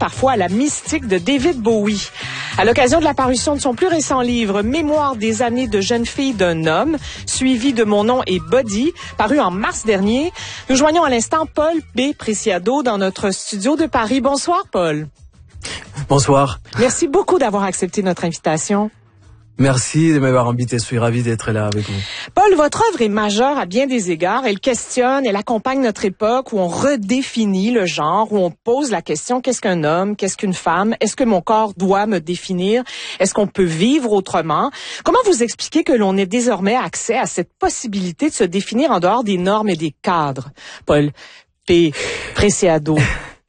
parfois à la mystique de David Bowie. À l'occasion de la parution de son plus récent livre, Mémoire des années de jeune fille d'un homme, suivi de Mon nom est Body, paru en mars dernier, nous joignons à l'instant Paul B. Preciado dans notre studio de Paris. Bonsoir, Paul. Bonsoir. Merci beaucoup d'avoir accepté notre invitation. Merci de m'avoir invité, je suis ravi d'être là avec vous. Paul, votre œuvre est majeure à bien des égards. Elle questionne, elle accompagne notre époque où on redéfinit le genre, où on pose la question, qu'est-ce qu'un homme, qu'est-ce qu'une femme, est-ce que mon corps doit me définir, est-ce qu'on peut vivre autrement? Comment vous expliquez que l'on ait désormais accès à cette possibilité de se définir en dehors des normes et des cadres? Paul P. Preciado.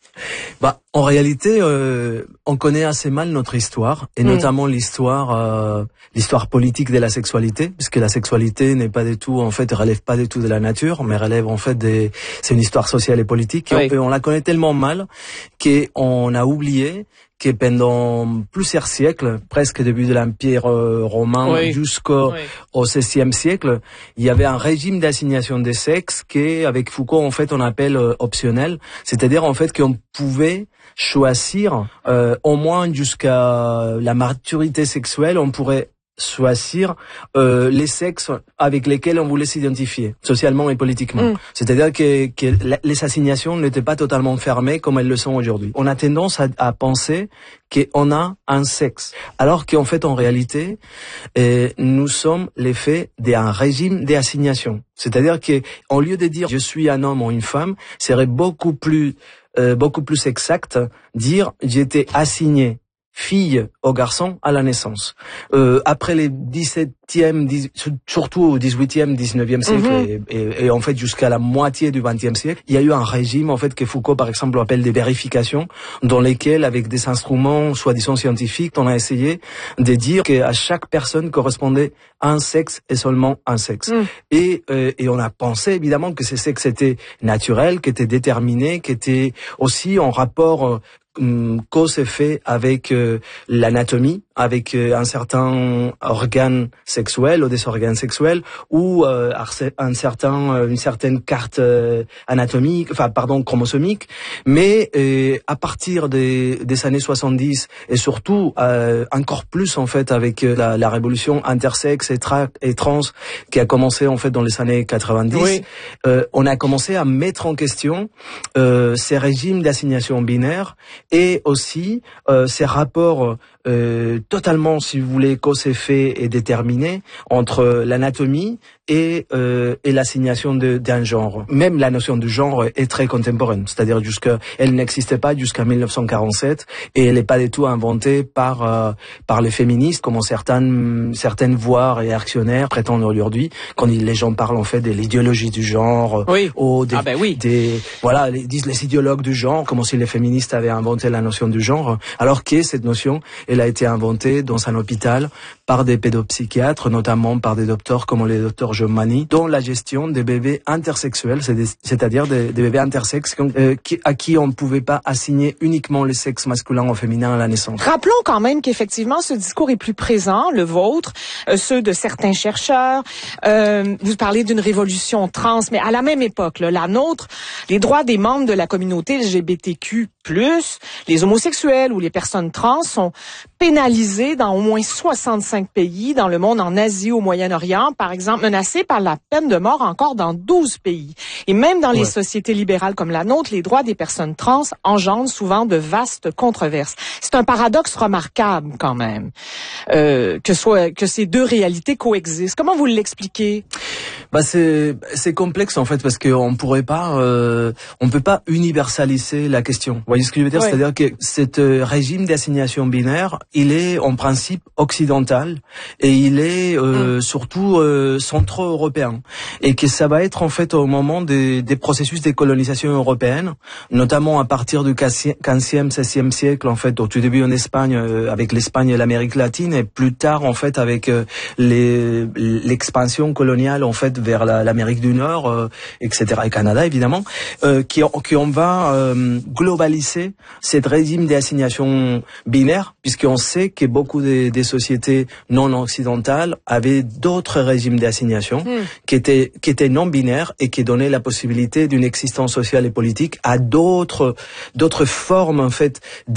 En réalité, on connaît assez mal notre histoire, et notamment l'histoire politique de la sexualité, puisque la sexualité n'est pas du tout, en fait, relève pas du tout de la nature, mais relève en fait c'est une histoire sociale et politique. Oui. Et on la connaît tellement mal qu'on a oublié que pendant plusieurs siècles, presque début de l'Empire romain jusqu'au XVIe siècle, il y avait un régime d'assignation des sexes qui, avec Foucault, en fait, on appelle optionnel. C'est-à-dire, en fait, qu'on pouvait choisir, au moins jusqu'à la maturité sexuelle, on pourrait choisir les sexes avec lesquels on voulait s'identifier, socialement et politiquement. C'est-à-dire que les assignations n'étaient pas totalement fermées comme elles le sont aujourd'hui. On a tendance à penser qu'on a un sexe, alors qu'en fait, en réalité, nous sommes l'effet d'un régime d'assignation. C'est-à-dire que, au lieu de dire je suis un homme ou une femme, serait beaucoup plus exact dire j'étais assigné fille au garçon à la naissance. Après les 17e, surtout au 18e, 19e siècle et en fait jusqu'à la moitié du 20e siècle, il y a eu un régime en fait que Foucault par exemple appelle des vérifications, dans lesquelles avec des instruments soi-disant scientifiques, on a essayé de dire qu'à chaque personne correspondait un sexe et seulement un sexe. Et on a pensé évidemment que ces sexes étaient naturels, qui étaient déterminés, qui étaient aussi en rapport cause-effet avec l'anatomie, avec un certain organe sexuel ou des organes sexuels, ou une certaine carte anatomique, chromosomique. Mais à partir des années 70 et surtout encore plus en fait avec la révolution intersexe et trans qui a commencé en fait dans les années 90, on a commencé à mettre en question ces régimes d'assignation binaire et aussi ces rapports totalement, si vous voulez, cause-effet et déterminés entre l'anatomie et l'assignation d'un genre. Même la notion de genre est très contemporaine, c'est-à-dire elle n'existait pas jusqu'à 1947 et elle n'est pas du tout inventée par les féministes, comme certaines voix réactionnaires prétendent aujourd'hui, quand les gens parlent en fait de l'idéologie du genre, ou disent les idéologues du genre, comme si les féministes avaient inventé la notion du genre, alors que cette notion, elle a été inventée dans un hôpital par des pédopsychiatres, notamment par des docteurs comme le docteur Jomani, dont la gestion des bébés intersexuels, c'est-à-dire des bébés intersexes à qui on ne pouvait pas assigner uniquement le sexe masculin ou féminin à la naissance. Rappelons quand même qu'effectivement, ce discours est plus présent, le vôtre, ceux de certains chercheurs. Vous parlez d'une révolution trans, mais à la même époque, la nôtre, les droits des membres de la communauté LGBTQ+, les homosexuels ou les personnes trans sont pénalisés dans au moins 65 pays dans le monde, en Asie, au Moyen-Orient, par exemple, menacés par la peine de mort encore dans 12 pays. Et même dans les sociétés libérales comme la nôtre, les droits des personnes trans engendrent souvent de vastes controverses. C'est un paradoxe remarquable quand même, que ces deux réalités coexistent. Comment vous l'expliquez? C'est complexe en fait parce qu'on pourrait pas, on peut pas universaliser la question. Vous voyez ce que je veux dire? C'est-à-dire que cet régime d'assignation binaire, il est en principe occidental et il est surtout centro-européen, et que ça va être en fait au moment des processus de colonisation européenne, notamment à partir du 15e, 16e siècle en fait, au tout début en Espagne avec l'Espagne et l'Amérique latine, et plus tard en fait avec l'expansion coloniale en fait vers l'Amérique du Nord, etc. et Canada évidemment, qu'on va globaliser cet régime d'assignation binaire, puisqu'on sait que beaucoup des sociétés non occidentales avaient d'autres régimes d'assignation qui étaient non binaires et qui donnaient la possibilité d'une existence sociale et politique à d'autres formes en fait